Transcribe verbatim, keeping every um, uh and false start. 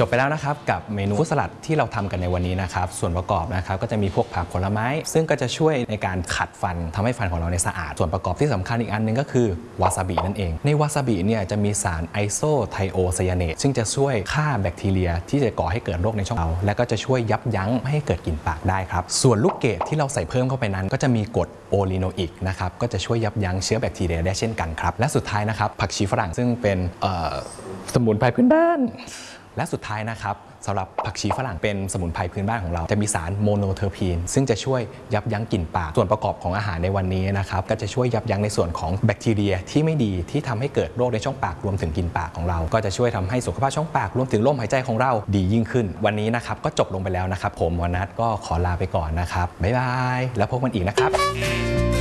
จบไปแล้วนะครับกับเมนูฟรุตสลัดที่เราทำกันในวันนี้นะครับส่วนประกอบนะครับก็จะมีพวกผักผลไม้ซึ่งก็จะช่วยในการขัดฟันทำให้ฟันของเราในสะอาดส่วนประกอบที่สำคัญอีกอันนึงก็คือวาซาบินั่นเองในวาซาบิเนี่ยจะมีสารไอโซไทโอไซยาเนตซึ่งจะช่วยฆ่าแบคทีเรียที่จะก่อให้เกิดโรคในช่องเราและก็จะช่วยยับยั้งไม่ให้เกิดกลิ่นปากได้ครับส่วนลูกเกดที่เราใส่เพิ่มเข้าไปนั้นก็จะมีกรดโอลิโนอิกนะครับก็จะช่วยยับยั้งเชื้อแบคทีเรียได้เช่นกันครับและสุดท้ายนะครับผักชีฝรั่งซึ่งเป็นสมุนไพรพื้นบ้านและสุดท้ายนะครับสำหรับผักชีฝรั่งเป็นสมุนไพรพื้นบ้านของเราจะมีสารโมโนเทอร์พีนซึ่งจะช่วยยับยั้งกลิ่นปากส่วนประกอบของอาหารในวันนี้นะครับก็จะช่วยยับยั้งในส่วนของแบคทีเรียที่ไม่ดีที่ทำให้เกิดโรคในช่องปากรวมถึงกลิ่นปากของเราก็จะช่วยทำให้สุขภาพช่องปากรวมถึงลมหายใจของเราดียิ่งขึ้นวันนี้นะครับก็จบลงไปแล้วนะครับผมวนัทก็ขอลาไปก่อนนะครับบ๊ายบายแล้วพบกันอีกนะครับ